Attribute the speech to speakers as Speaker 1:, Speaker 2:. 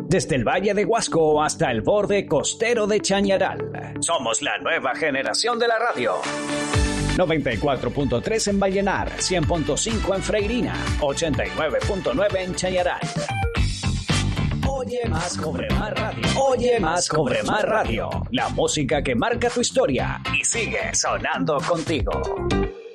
Speaker 1: Desde el Valle de Huasco hasta el borde costero de Chañaral. Somos la nueva generación de la radio. 94.3 en Vallenar, 100.5 en Freirina, 89.9 en Chañaral. Oye más, cobre más radio. Oye más, cobre más radio. La música que marca tu historia y sigue sonando contigo.